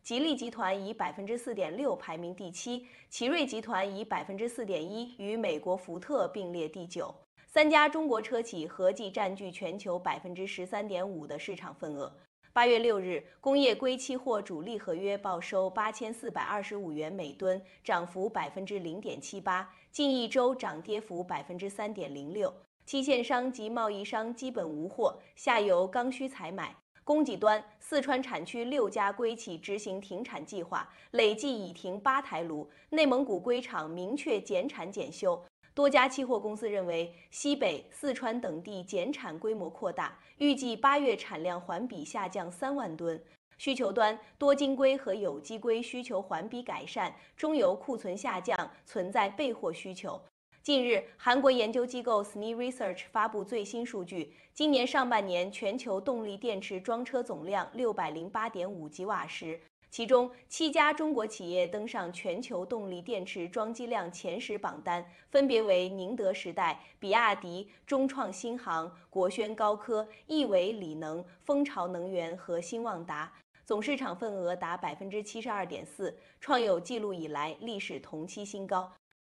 吉利集团以4.6%排名第7，奇瑞集团以4.1%与美国福特并列第9。3家中国车企合计占据全球13.5%的市场份额。8月6日，工业硅期货主力合约报收8425元每吨，涨幅0.78%，近一周涨跌幅3.06%。期限商及贸易商基本无货，下游刚需采买。供给端，四川产区6家硅企执行停产计划，累计已停8台炉。内蒙古硅厂明确减产减休。多家期货公司认为，西北、四川等地减产规模扩大，预计8月产量环比下降3万吨。需求端，多晶硅和有机硅需求环比改善，中游库存下降，存在备货需求。近日，韩国研究机构 SNI Research 发布最新数据，今年上半年全球动力电池装车总量608.5吉瓦时，其中7家中国企业登上全球动力电池装机量前10榜单，分别为宁德时代、比亚迪、中创新航、国轩高科、亿纬锂能、蜂巢能源和兴旺达，总市场份额达72.4%，创有记录以来历史同期新高。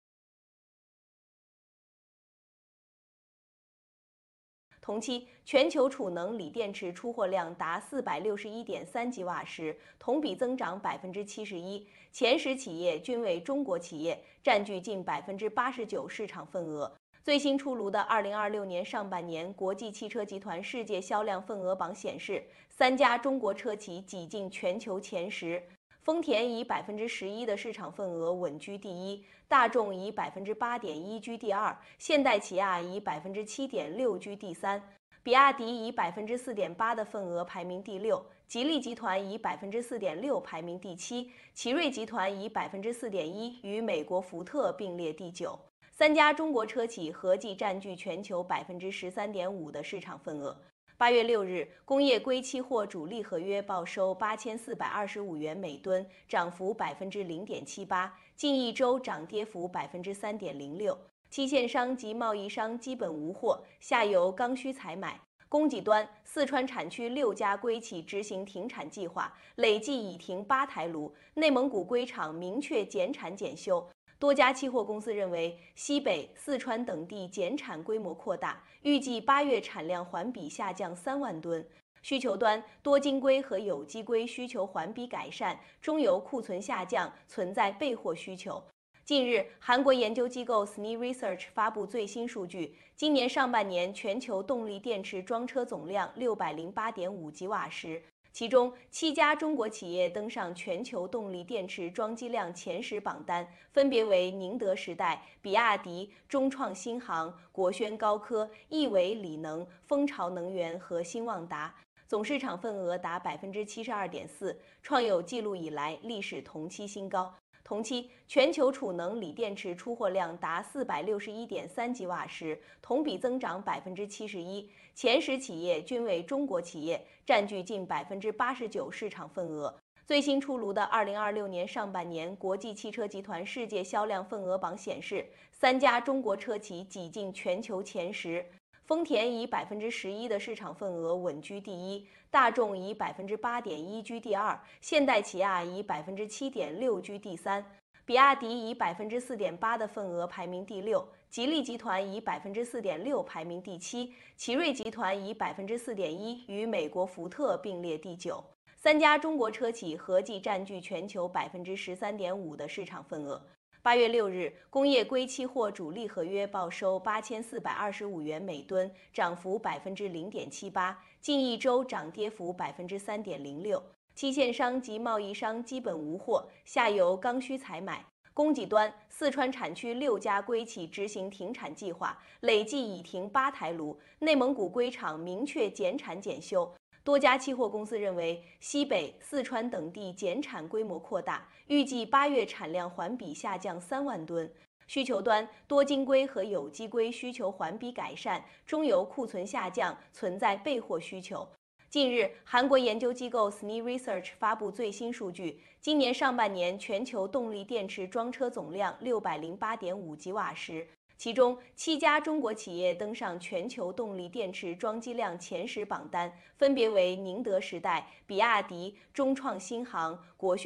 同期，全球储能锂电池出货量达461.3吉瓦时，同比增长71%，前10企业均为中国企业，占据近89%市场份额。最新出炉的2026年上半年国际汽车集团世界销量份额榜显示，3家中国车企挤进全球前10。丰田以11%的市场份额稳居第1，大众以8.1%居第2，现代起亚以7.6%居第3，比亚迪以4.8%的份额排名第6，吉利集团以4.6%排名第7，奇瑞集团以4.1%与美国福特并列第9。3家中国车企合计占据全球13.5%的市场份额。8月6日，工业硅期货主力合约报收8425元每吨，涨幅0.78%，近一周涨跌幅3.06%。期限商及贸易商基本无货，下游刚需采买。供给端，四川产区6家硅企执行停产计划，累计已停8台炉。内蒙古硅厂明确减产减休。多家期货公司认为，西北、四川等地减产规模扩大，预计8月产量环比下降3万吨。需求端，多晶硅和有机硅需求环比改善，中游库存下降，存在备货需求。近日，韩国研究机构 SNI Research 发布最新数据，今年上半年全球动力电池装车总量608.5吉瓦时，其中7家中国企业登上全球动力电池装机量前10榜单，分别为宁德时代、比亚迪、中创新航、国轩高科、亿纬锂能、蜂巢能源和兴旺达，总市场份额达72.4%，创有记录以来历史同期新高。同期，全球储能锂电池出货量达461.3吉瓦时，同比增长71%，前10企业均为中国企业，占据近89%市场份额。最新出炉的2026年上半年国际汽车集团世界销量份额榜显示，3家中国车企挤进全球前10。丰田以11%的市场份额稳居第1，大众以8.1%居第2，现代起亚以7.6%居第3，比亚迪以4.8%的份额排名第6，吉利集团以4.6%排名第7，奇瑞集团以4.1%与美国福特并列第9。3家中国车企合计占据全球13.5%的市场份额。8月6日，工业硅期货主力合约报收8425元每吨，涨幅0.78%，近一周涨跌幅3.06%。期限商及贸易商基本无货，下游刚需采买。供给端，四川产区6家硅企执行停产计划，累计已停8台炉。内蒙古硅厂明确减产减休。多家期货公司认为，西北、四川等地减产规模扩大，预计8月产量环比下降3万吨。需求端，多晶硅和有机硅需求环比改善，中游库存下降，存在备货需求。近日，韩国研究机构 SNI Research 发布最新数据，今年上半年全球动力电池装车总量608.5吉瓦时，其中7家中国企业登上全球动力电池装机量前10榜单，分别为宁德时代、比亚迪、中创新航、国轩。